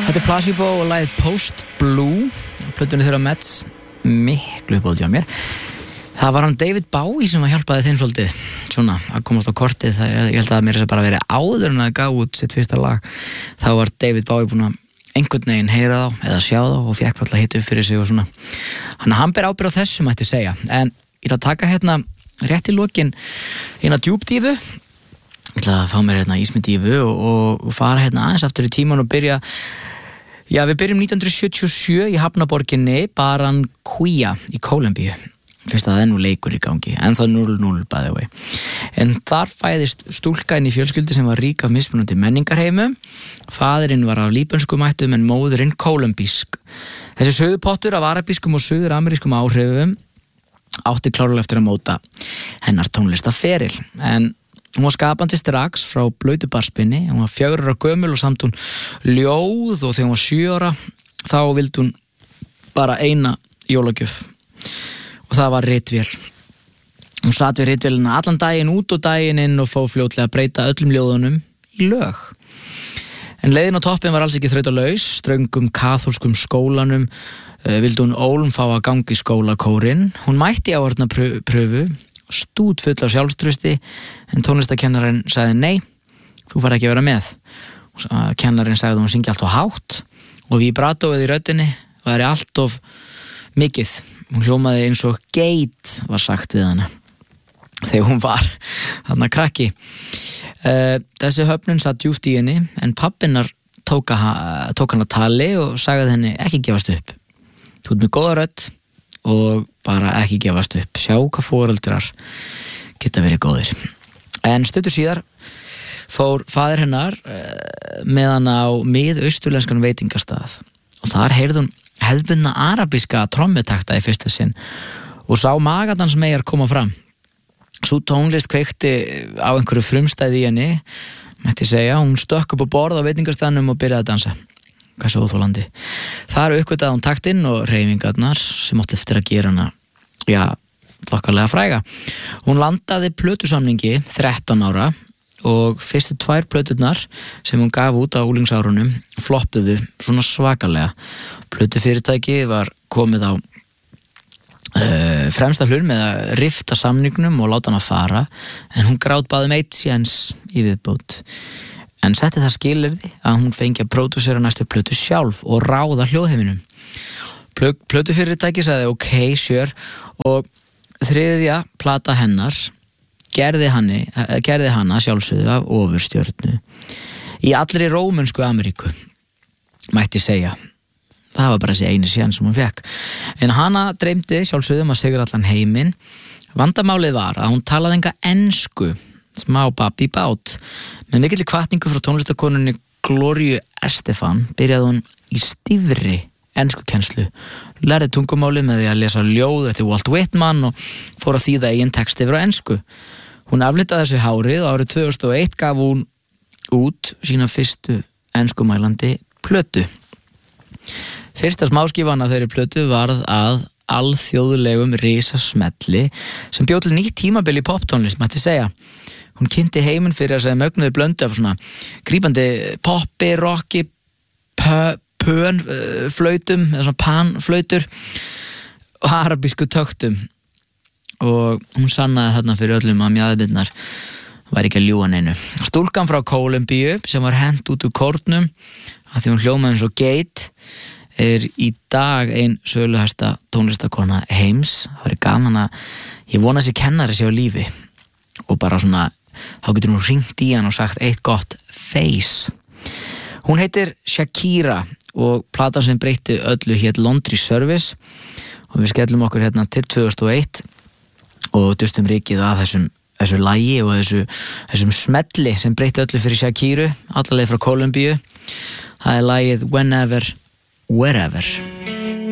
Þetta Placebo og lagið Post Blue plötunni þeirra Mets, miklu uppáhaldi á mér. Það var hann David Bowie sem hjálpaði þeim svolítið svona að komast á kortið. Ég held að mér þess að bara verið áður en að gaf út sitt fyrsta lag. Þá var David Bowie búinn að einhvern veginn heyra þá eða sjá þá og fékk alltaf hitt upp fyrir sig og svona. Hann ber ábyrgð á þessu mætti segja. En ég ætla að taka hérna rétt í lokin eina djúpdífu. Ég ætla að fá mér hérna ísmyndífu og fara hérna aðeins aftur í tíman og byrja. Já, við byrjum 1977 í hafnaborginni Barranquilla í Kólumbíu. Fyrst að það nú leikur í gangi, en það 0-0 by the way. En þar fæðist stúlka inn í fjölskyldu sem var rík af mismunandi menningarheimum. Faðirinn var af líbönskum ættum en móðurinn kólumbísk. Þessi suðupottur af arabískum og suður-amerískum áhrifum átti klárlega eftir að móta hennar tónlistaferil. En hún var skapandi strax frá blautu barspinni. Hún var 4 ára gömul og samt hún ljóð og þegar hún var 7 ára þá vildi hún bara eina jólagjöf. Og það var ritvél. Hún sat við ritvélina allan daginn út og daginn inn og fór fljótlega að breyta öllum ljóðunum í lög. En leiðin á toppin var alls ekki þrautalaus. Ströngum kaþólskum skólanum vildi hún ólm fá að gangi í skólakórinn. Hún mætti áhörna pröfu, stút full af sjálfstrausti, en tónlistakennarinn sagði nei, þú fær ekki að vera með. Kennarinn sagði að hún syngi allt of hátt og vibratóið í röddinni væri allt of mikið. Hún hljómaði eins og geit var sagt við hana þegar hún var þarna krakki. Þessi höfnun satt djúpt í henni en pappinnar tók hana tali og sagði henni ekki gefast upp. Þú ert með góða rödd og bara ekki gefast upp. Sjá hvað foreldrar geta verið góðir. En stuttu síðar fór faðir hennar með hana á miðausturlenskan veitingastað og þar heyrði hún hefðbundna arabíska trommutakta í fyrsta sinn og sá magadans megar koma fram. Sú tónlist kveikti á einhverju frumstæði í henni, mætti segja. Hún stökk upp á borð á veitingastaðnum og byrjaði að dansa. Hversu óþolandi. Þar uppgötaði hún taktinn og hreyfingarnar sem átti eftir að gera hana, þokkalega fræga. Hún landaði plötusamningi 13 ára og fyrstu 2 plöturnar sem hún gaf út á úlingsárunum floppuðu svona svakalega. Plötufyrirtæki var komið á fremsta hlun með að rifta samningnum og láta hann að fara, en hún grátbaði 1 séns í viðbót. En setti það skilyrði að hún fengi að pródúsera næstu plötu sjálf og ráða hljóðheiminum. Plötufyrirtæki sagði ok, sure, og 3. plata hennar gerði hana sjálfsögðu af ofurstjörnu í allri rómönsku Ameríku, mætti segja. Það var bara þessi eini séns sem hún fekk. En hana dreymdi sjálfsögðu að sigra allan heiminn. Vandamálið var að hún talaði enga ensku, smá babi bát. Með mikilli hvatningu frá tónlistakonunni Gloríu Estefan byrjaði hún í stífri enskukennslu. Lærði tungumálið með því að lesa ljóð eftir Walt Whitman og fór að þýða eigin text yfir á ensku. Hún aflitaði þessi hárið og árið 2001 gaf hún út sína fyrstu enskumælandi plötu. Fyrsta smáskífan af þeirri plötu varð að alþjóðlegum risasmelli sem bjó til nýtt tímabil í poptónlist, mætti segja. Hún kynnti heiminn fyrir að segja mögnuði blöndu af svona grípandi poppi, rocki, flautum eða svona panflautur og arabísku töktum. Og hún sannaði þarna fyrir öllum að mjaðbirnar var ekki að ljúga neinu. Stúlkan frá Kólumbíu sem var hent út úr kórnum af því hún hljómaði eins og geit í dag ein söluhæsta tónlistakona heims. Það var gaman að ég vona þessi kennari sé á lífi og bara svona þá getur hún hringt í hann og sagt eitt gott face. Hún heitir Shakira og platan sem breytti öllu hét Laundry Service og við skellum okkur hérna til 2001 og dustum rikið af þessu lagi og þessum smelli sem breytti öllu fyrir Shakiru, alla leið frá Kólumbíu. Það er lagið Whenever, Wherever.